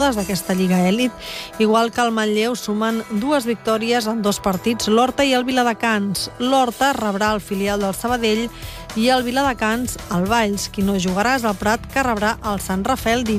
derrotes d'aquesta Lliga Èlit. Igual que el Manlleu, sumen 2 victòries en 2 partits l'Horta i el Viladecans. L'Horta rebrà el filial del Sabadell i el Viladecans el Valls. Qui no jugarà és el Prat, que rebrà el Sant Rafel divendres.